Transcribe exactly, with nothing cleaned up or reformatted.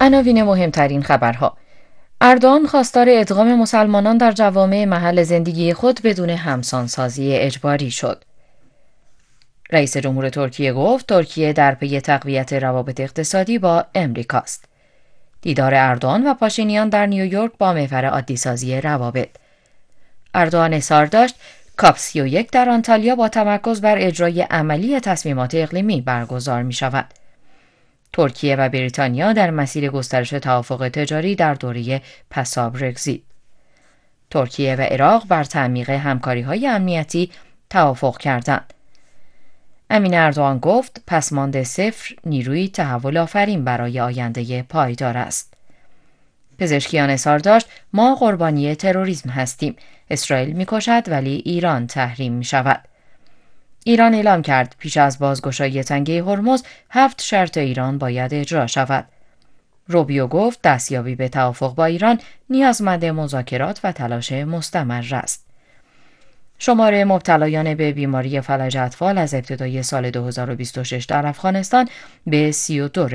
عناوین مهمترین خبرها: اردوغان خواستار ادغام مسلمانان در جوامع محل زندگی خود بدون همسانسازی اجباری شد. رئیس جمهور ترکیه گفت ترکیه در پی تقویت روابط اقتصادی با امریکاست. دیدار اردوغان و پاشینیان در نیویورک با محور عادی‌سازی روابط. اردوغان اصرار داشت کاپ سی و یک در آنتالیا با تمرکز بر اجرای عملی تصمیمات اقلیمی برگزار می شود. ترکیه و بریتانیا در مسیر گسترش توافق تجاری در دوره پسا برگزیت. ترکیه و عراق بر تعمیق همکاری‌های امنیتی توافق کردند. امین اردوغان گفت پسماند صفر نیروی تحول آفرین برای آینده پایدار است. پزشکیان اظهار داشت ما قربانی تروریسم هستیم. اسرائیل می‌کشد ولی ایران تحریم می‌شود. ایران اعلام کرد پیش از بازگشایی تنگه هرمز هفت شرط ایران باید اجرا شود. روبیو گفت دستیابی به توافق با ایران نیازمند مذاکرات و تلاش مستمر است. شمار مبتلایان به بیماری فلج اطفال از ابتدای سال دو هزار و بیست و شش در افغانستان به سی و دو